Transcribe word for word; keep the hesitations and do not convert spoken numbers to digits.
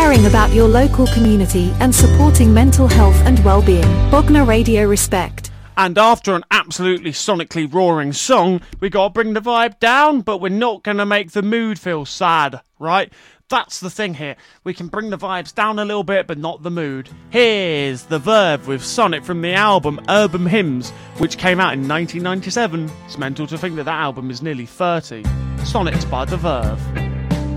caring about your local community and supporting mental health and well-being. Bognor Radio Respect. And after an absolutely sonically roaring song, we gotta bring the vibe down, but we're not gonna make the mood feel sad, right? That's the thing here. We can bring the vibes down a little bit, but not the mood. Here's The Verve with Sonnet from the album Urban Hymns, which came out in nineteen ninety-seven. It's mental to think that that album is nearly thirty. Sonnets by The Verve.